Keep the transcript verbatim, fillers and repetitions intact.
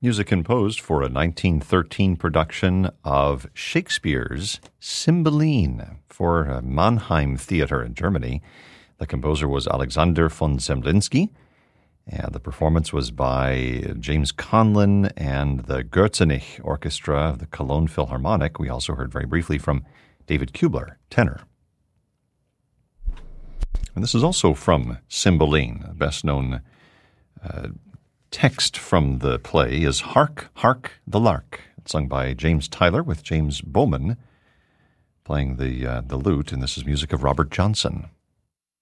Music composed for a nineteen thirteen production of Shakespeare's Cymbeline for uh, Mannheim Theater in Germany. The composer was Alexander von Zemlinsky, and the performance was by James Conlon and the Gürzenich Orchestra of the Cologne Philharmonic. We also heard very briefly from David Kubler, tenor. And this is also from Cymbeline. Best known uh, text from the play is Hark, Hark the Lark. It's sung by James Tyler with James Bowman playing the, uh, the lute, and this is music of Robert Johnson.